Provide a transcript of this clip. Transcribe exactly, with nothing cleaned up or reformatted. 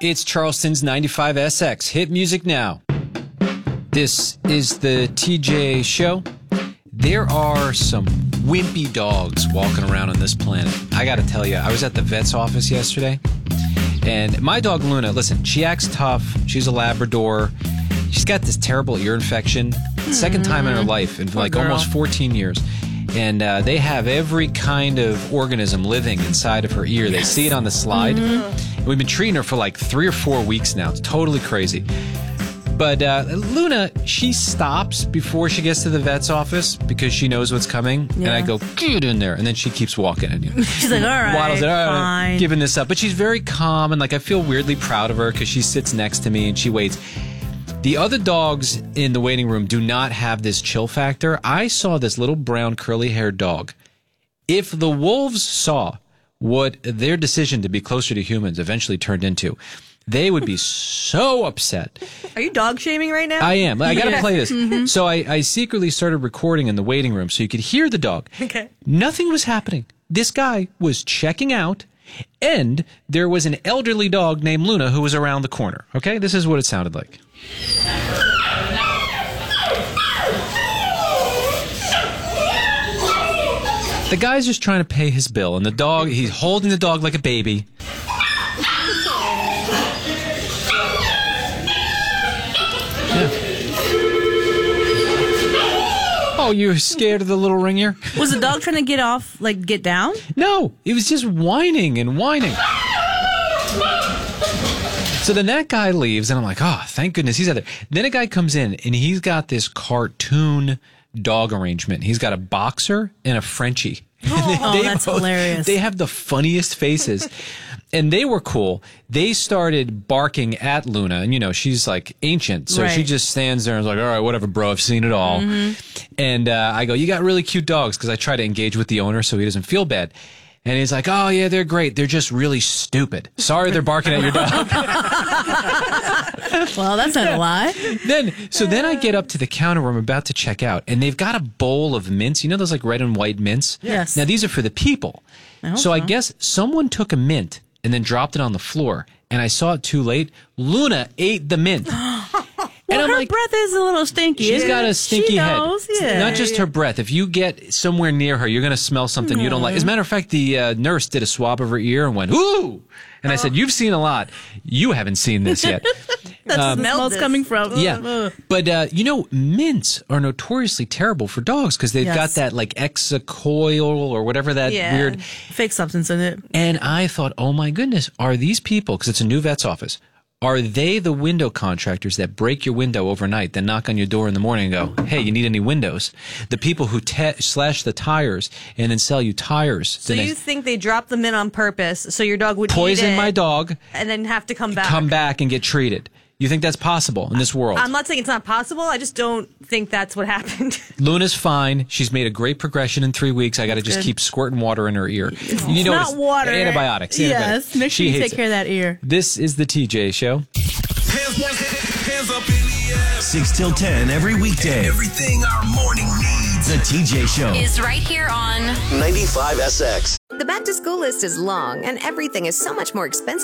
It's Charleston's ninety-five S X. Hit music now. This is the T J Show. There are some wimpy dogs walking around on this planet. I got to tell you, I was at the vet's office yesterday, and my dog Luna, listen, she acts tough. She's a Labrador. She's got this terrible ear infection. Second time in her life in like girl. almost fourteen years. And uh, they have every kind of organism living inside of her ear. They see it on the slide. Mm-hmm. And we've been treating her for like three or four weeks now. It's totally crazy. But uh, Luna, she stops before she gets to the vet's office because she knows what's coming. Yeah. And I go, get in there. And then she keeps walking. And, you know, she's like, all right, waddles it, all right, fine. Giving this up. But she's very calm. And like I feel weirdly proud of her because she sits next to me and she waits. The other dogs in the waiting room do not have this chill factor. I saw this little brown curly-haired dog. If the wolves saw what their decision to be closer to humans eventually turned into, they would be so upset. Are you dog shaming right now? I am. I got to play this. Mm-hmm. So I, I secretly started recording in the waiting room so you could hear the dog. Okay. Nothing was happening. This guy was checking out, and there was an elderly dog named Luna who was around the corner. Okay? This is what it sounded like. The guy's just trying to pay his bill, and the dog, he's holding the dog like a baby. Yeah. Oh, you're scared of the little ring ear? Was the dog trying to get off, like get down? No, it was just whining and whining. So then that guy leaves, and I'm like, oh, thank goodness he's out there. Then a guy comes in, and he's got this cartoon dog arrangement. He's got a boxer and a Frenchie. Oh, they, oh they that's both, hilarious. They have the funniest faces. And they were cool. They started barking at Luna, and, you know, she's, like, ancient. So right. she just stands there and is like, all right, whatever, bro, I've seen it all. Mm-hmm. And uh, I go, you got really cute dogs, because I try to engage with the owner so he doesn't feel bad. And he's like, oh, yeah, they're great. They're just really stupid. Sorry they're barking at your dog. Well, that's not a lie. Then, so then I get up to the counter where I'm about to check out, and they've got a bowl of mints. You know those like red and white mints? Yes. Now, these are for the people. I so I so. guess someone took a mint and then dropped it on the floor, and I saw it too late. Luna ate the mint. Well, and I'm her like, breath is a little stinky. She's got a stinky she head. knows, yeah. Not just her breath. If you get somewhere near her, you're going to smell something you don't like. As a matter of fact, the uh, nurse did a swab of her ear and went, ooh! And I said, you've seen a lot. You haven't seen this yet. That's um, the smell's coming from. Yeah. But, uh, you know, mints are notoriously terrible for dogs because they've yes. got that, like, exacoil or whatever that yeah. weird... fake substance in it. And I thought, oh, my goodness, are these people, because it's a new vet's office, are they the window contractors that break your window overnight, then knock on your door in the morning and go, hey, you need any windows? The people who te- slash the tires and then sell you tires. So you next- think they dropped them in on purpose so your dog would poison eat it my dog and then have to come back? Come back and get treated. You think that's possible in this world? I'm not saying it's not possible. I just don't think that's what happened. Luna's fine. She's made a great progression in three weeks. I got to just Good. keep squirting water in her ear. It's you know, not it's water. Antibiotics. Yes. Antibiotics. Make sure she you take it. care of that ear. This is the T J Show. Hands, hands up in the air. six till ten every weekday. Everything our morning needs. The T J Show is right here on ninety-five S X. The back to school list is long, and everything is so much more expensive